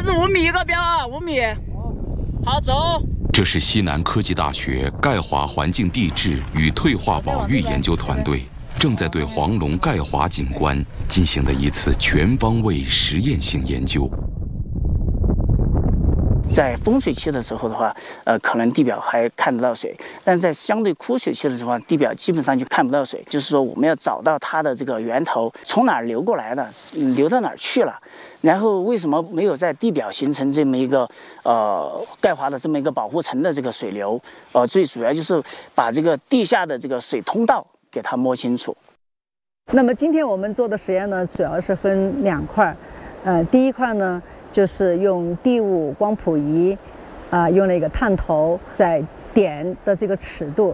是5米一个标啊，5米。好，走。 这是西南科技大学钙华环境地质与退化保育研究团队正在对黄龙钙华景观进行的一次全方位实验性研究。 在丰水期的时候的话，可能地表还看得到水，但在相对枯水期的时候，地表基本上就看不到水。就是说，我们要找到它的这个源头，从哪儿流过来的，流到哪儿去了，然后为什么没有在地表形成这么一个钙华的这么一个保护层的这个水流？最主要就是把这个地下的这个水通道给它摸清楚。 那么今天我们做的实验呢，主要是分2块，第一块呢，就是用地物光谱仪，用了一个探头，在点的这个尺度